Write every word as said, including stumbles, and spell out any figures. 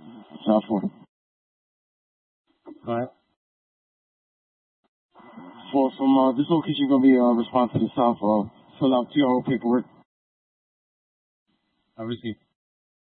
South Florida. Go ahead. For from uh, this location, going to be uh, responsive to the South. Uh, fill out T R O paperwork. I received.